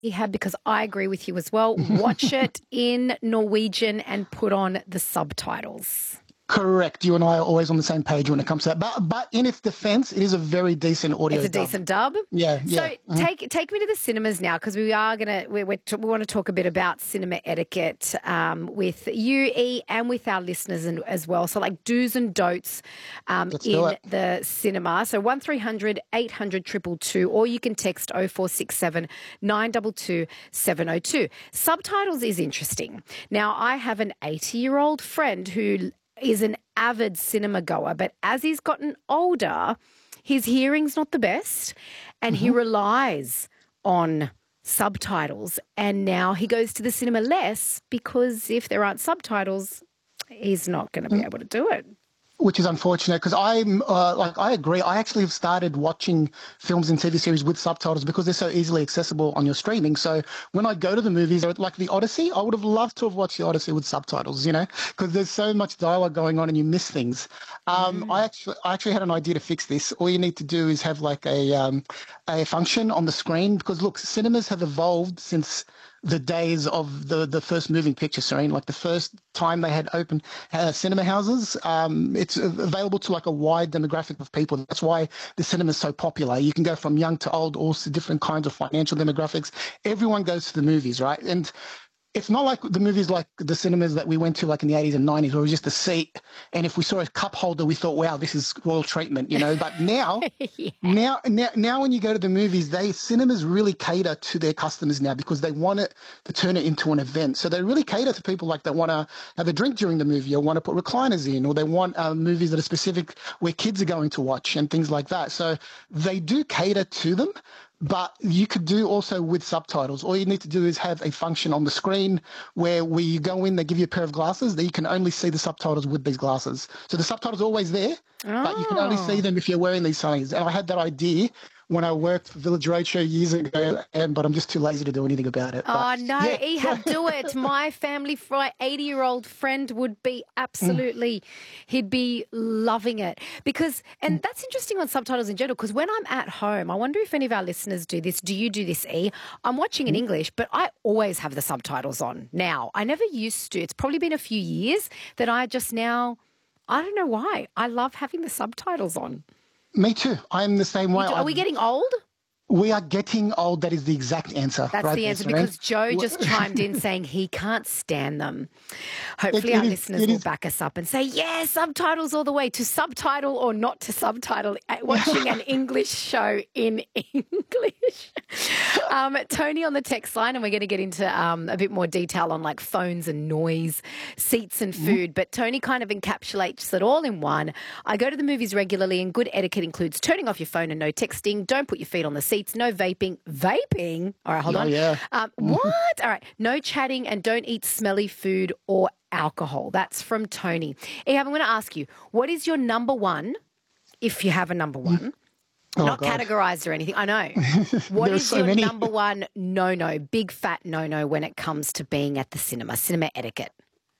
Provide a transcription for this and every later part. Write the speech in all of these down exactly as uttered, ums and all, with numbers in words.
Yeah, because I agree with you as well. Watch it in Norwegian and put on the subtitles. Correct. You and I are always on the same page when it comes to that. But but in its defense, it is a very decent audio It's a dub. decent dub. Yeah, So yeah. Mhm. take take me to the cinemas now, because we are gonna we we we want to talk a bit about cinema etiquette um, with you, E, and with our listeners and, as well. So like do's and don'ts um, Let's do in it. the cinema. So one three hundred eight hundred two two two, or you can text oh four six seven nine two two seven oh two. Subtitles is interesting. Now I have an eighty year old friend who is an avid cinema goer, but as he's gotten older, his hearing's not the best and Mm-hmm. he relies on subtitles, and now he goes to the cinema less because if there aren't subtitles, he's not going to be able to do it. Which is unfortunate because I'm uh, like I agree. I actually have started watching films and T V series with subtitles because they're so easily accessible on your streaming. So when I go to the movies, like the Odyssey, I would have loved to have watched the Odyssey with subtitles, you know, because there's so much dialogue going on and you miss things. Um, I actually I actually had an idea to fix this. All you need to do is have like a um, a function on the screen because look, cinemas have evolved since the days of the, the first moving picture screen, like the first time they had open uh, cinema houses. Um, it's available to like a wide demographic of people. That's why the cinema is so popular. You can go from young to old, also different kinds of financial demographics. Everyone goes to the movies, right? And it's not like the movies like the cinemas that we went to like in the eighties and nineties where it was just a seat. And if we saw a cup holder, we thought, wow, this is royal treatment, you know. But now, Yeah. now, now, now when you go to the movies, they cinemas really cater to their customers now because they want it to turn it into an event. So they really cater to people like that want to have a drink during the movie or want to put recliners in, or they want uh, movies that are specific where kids are going to watch and things like that. So they do cater to them. But you could do also with subtitles. All you need to do is have a function on the screen where when you go in, they give you a pair of glasses that you can only see the subtitles with these glasses. So the subtitles are always there, Oh. but you can only see them if you're wearing these things. And I had that idea when I worked for Village Roadshow years ago, and but I'm just too lazy to do anything about it. Oh, But, no, yeah. Ehab, do it. My family, my eighty-year-old friend would be absolutely, he'd be loving it. Because, and that's interesting on subtitles in general, because when I'm at home, I wonder if any of our listeners do this. Do you do this, E? I'm watching in English, but I always have the subtitles on now. I never used to. It's probably been a few years that I just now, I don't know why. I love having the subtitles on. Me too. I'm the same way. Are I- we getting old? we are getting old. That is the exact answer. That's right the there, answer, Serene. because Joe just chimed in saying he can't stand them. Hopefully It- it our is- listeners it will is- back us up and say, yeah, subtitles all the way, to subtitle or not to subtitle, uh, watching an English show in English. Um, Tony on the text line, and we're going to get into um, a bit more detail on like phones and noise, seats and food. But Tony kind of encapsulates it all in one. I go to the movies regularly, and good etiquette includes turning off your phone and no texting. Don't put your feet on the seats. No vaping. Vaping? All right, hold Oh, on. yeah. Um, what? All right. No chatting, and don't eat smelly food or alcohol. That's from Tony. Ehab, I'm going to ask you, what is your number one, if you have a number one? Oh, Not God. categorized or anything. I know. What There are is so your many. number one no-no, big fat no-no when it comes to being at the cinema, cinema etiquette?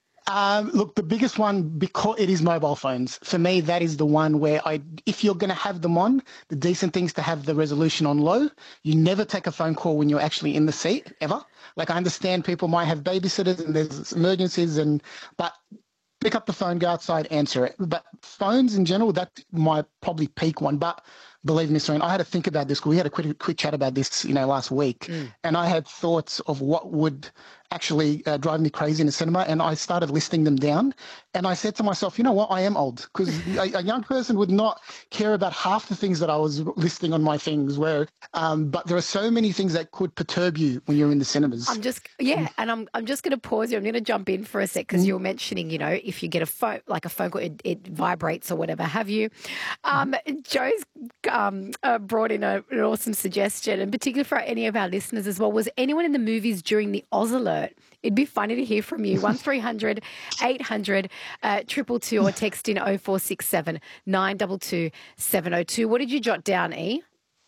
Um, look, the biggest one, because it is mobile phones. For me, that is the one where I, if you're going to have them on, the decent things to have the resolution on low. You never take a phone call when you're actually in the seat, ever. Like, I understand people might have babysitters and there's emergencies, and but pick up the phone, go outside, answer it. But phones in general, that's my probably peak one. But believe me, Serene, I had to think about this. We had a quick, quick chat about this, you know, last week, and I had thoughts of what would actually uh, drive me crazy in the cinema, and I started listing them down. And I said to myself, you know what, I am old, because a, a young person would not care about half the things that I was listing on my things. Where, um, but there are so many things that could perturb you when you're in the cinemas. I'm just, yeah, and I'm I'm just going to pause you. I'm going to jump in for a sec, because you were mentioning, you know, if you get a phone, like a phone call, it, it vibrates or whatever have you. Um, Joe's um, uh, brought in a, an awesome suggestion, and particularly for any of our listeners as well. Was anyone in the movies during the Oz alert? It'd be funny to hear from you. one three hundred eight hundred two two two, or text in oh four six seven nine two two seven oh two. What did you jot down, E?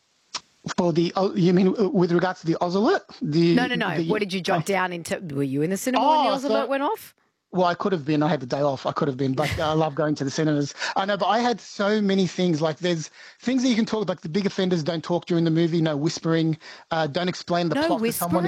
For the, oh, you mean uh, with regards to the Oz alert? The, No, no, no. the- what did you jot oh, down into? Were you in the cinema when the Oh, Oz so- alert went off? Well, I could have been. I had the day off. I could have been, but uh, I love going to the cinemas. I know, but I had so many things. Like, there's things that you can talk about. The big offenders don't talk during the movie. No whispering. Uh, don't explain the No plot to someone.